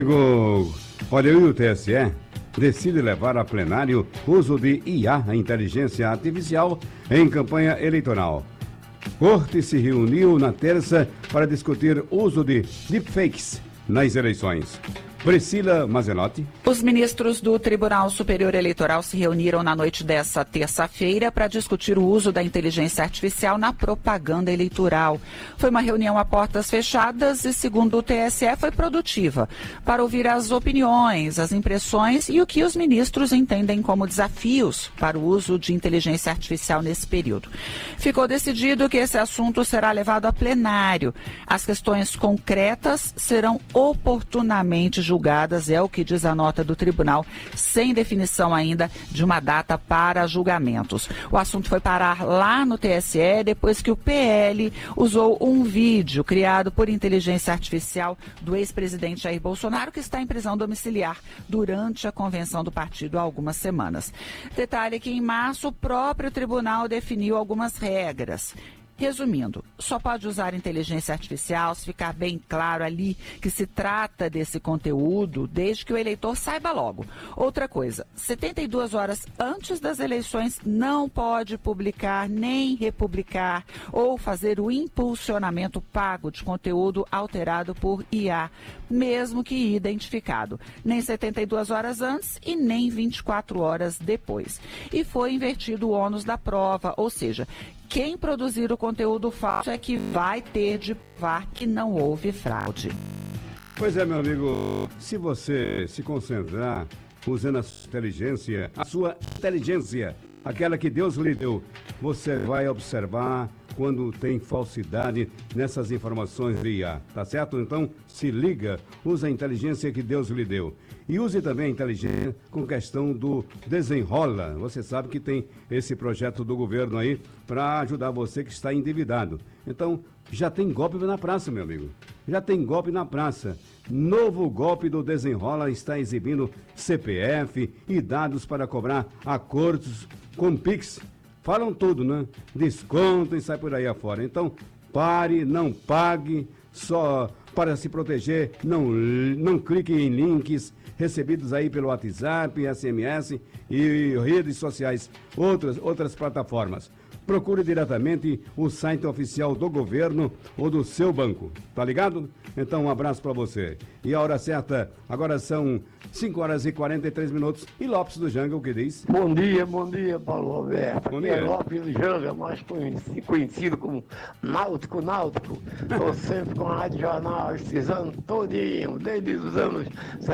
Olha, o TSE decide levar a plenário uso de IA, a inteligência artificial, em campanha eleitoral. Corte se reuniu na terça para discutir uso de deepfakes nas eleições. Priscila Mazenotti. Os ministros do Tribunal Superior Eleitoral se reuniram na noite dessa terça-feira para discutir o uso da inteligência artificial na propaganda eleitoral. Foi uma reunião a portas fechadas e, segundo o TSE, foi produtiva para ouvir as opiniões, as impressões e o que os ministros entendem como desafios para o uso de inteligência artificial nesse período. Ficou decidido que esse assunto será levado a plenário. As questões concretas serão oportunamente julgadas, é o que diz a nota do tribunal, sem definição ainda de uma data para julgamentos. O assunto foi parar lá no TSE depois que o PL usou um vídeo criado por inteligência artificial do ex-presidente Jair Bolsonaro, que está em prisão domiciliar durante a convenção do partido há algumas semanas. Detalhe que em março o próprio tribunal definiu algumas regras. Resumindo, só pode usar inteligência artificial se ficar bem claro ali que se trata desse conteúdo, desde que o eleitor saiba logo. Outra coisa, 72 horas antes das eleições não pode publicar nem republicar ou fazer o impulsionamento pago de conteúdo alterado por IA, mesmo que identificado. Nem 72 horas antes e nem 24 horas depois. E foi invertido o ônus da prova, ou seja, quem produzir o conteúdo falso é que vai ter de provar que não houve fraude. Pois é, meu amigo, se você se concentrar usando a sua inteligência, aquela que Deus lhe deu, você vai observar quando tem falsidade nessas informações de IA, tá certo? Então, se liga, usa a inteligência que Deus lhe deu. E use também a inteligência com questão do Desenrola. Você sabe que tem esse projeto do governo aí para ajudar você que está endividado. Então, já tem golpe na praça, meu amigo. Já tem golpe na praça. Novo golpe do Desenrola está exibindo CPF e dados para cobrar acordos com Pix. Falam tudo, né? Desconto e sai por aí afora. Então, pare, não pague, só para se proteger, não clique em links recebidos aí pelo WhatsApp, SMS e redes sociais, outras plataformas. Procure diretamente o site oficial do governo ou do seu banco, tá ligado? Então, um abraço para você. E a hora certa, agora são 5 horas e 43 minutos. E Lopes do Janga, o que diz? Bom dia, Paulo Roberto. Bom Aqui dia. é Lopes do Janga, mais conhecido como Náutico. Estou sempre com a Rádio Jornal esses anos todinho, desde os anos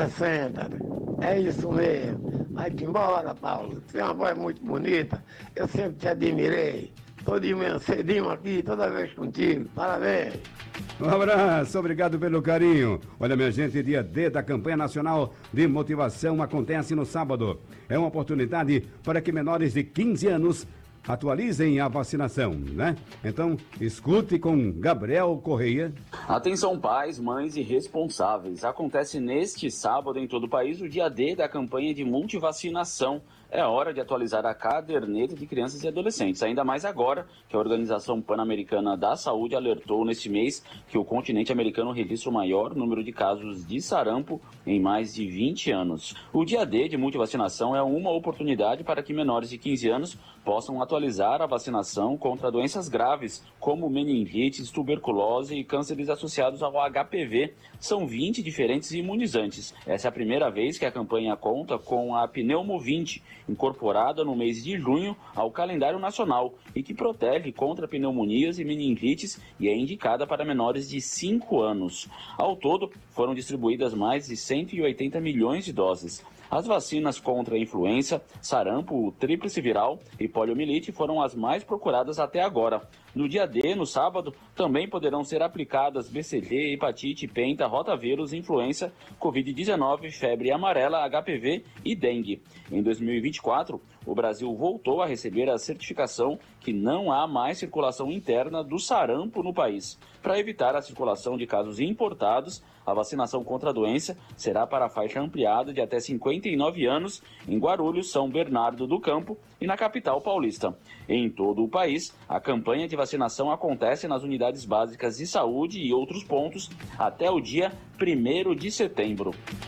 60. É isso mesmo. Vai-te embora, Paulo. Você é uma voz muito bonita. Eu sempre te admirei. Tô de manhã cedinho aqui, toda vez contigo. Parabéns. Um abraço, obrigado pelo carinho. Olha, minha gente, dia D da campanha nacional de motivação acontece no sábado. É uma oportunidade para que menores de 15 anos atualizem a vacinação, né? Então, escute com Gabriel Correia. Atenção pais, mães e responsáveis. Acontece neste sábado em todo o país o dia D da campanha de multivacinação. É hora de atualizar a caderneta de crianças e adolescentes, ainda mais agora que a Organização Pan-Americana da Saúde alertou neste mês que o continente americano registra o maior número de casos de sarampo em mais de 20 anos. O dia D de multivacinação é uma oportunidade para que menores de 15 anos possam atualizar a vacinação contra doenças graves, como meningites, tuberculose e cânceres associados ao HPV. São 20 diferentes imunizantes. Essa é a primeira vez que a campanha conta com a Pneumo20, incorporada no mês de junho ao calendário nacional e que protege contra pneumonias e meningites e é indicada para menores de 5 anos. Ao todo, foram distribuídas mais de 180 milhões de doses. As vacinas contra a influenza, sarampo, tríplice viral e poliomielite foram as mais procuradas até agora. No dia D, no sábado, também poderão ser aplicadas BCG, hepatite, penta, rotavírus, influenza, Covid-19, febre amarela, HPV e dengue. Em 2024, o Brasil voltou a receber a certificação que não há mais circulação interna do sarampo no país. Para evitar a circulação de casos importados, a vacinação contra a doença será para a faixa ampliada de até 59 anos em Guarulhos, São Bernardo do Campo e na capital paulista. Em todo o país, a campanha de vacinação multivacinação acontece nas unidades básicas de saúde e outros pontos até o dia 1º de setembro.